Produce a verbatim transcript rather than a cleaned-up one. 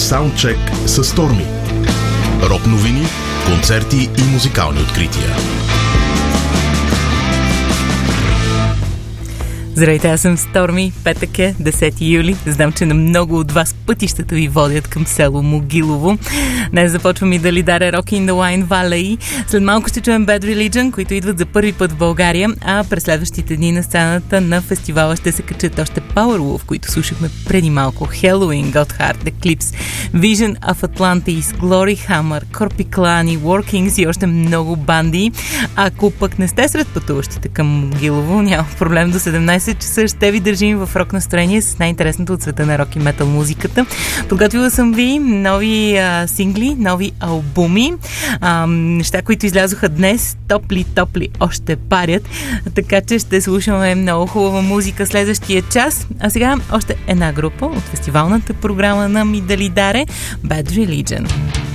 Саундчек с Stormy. Рок новини, концерти и музикални открития. Здравейте, аз съм Stormy. Петък е, десети юли. Знам, че на много от вас пътищата ви водят към село Могилово. Днес започвам и да лидаря Rock in the Wine Valley. След малко ще чуем Bad Religion, които идват за първи път в България, а през следващите дни на сцената на фестивала ще се качат още Powerwolf, които слушахме преди малко, Halloween, Gotthard, Eclipse, Vision of Atlantis, Glory Hammer, Корпиклани, Workings и още много банди. Ако пък не сте сред пътуващите към Могилово, няма проблем, до седемнайсет часа ще ви държим в рок настроение с най-интересното от света на рок и метал музиката. Подготвила съм ви нови а, сингли, нови албуми, а, неща, които излязоха днес, топли-топли още парят, така че ще слушаме много хубава музика следващия час. А сега още една група от фестивалната програма на Мидалидаре, Bad Religion.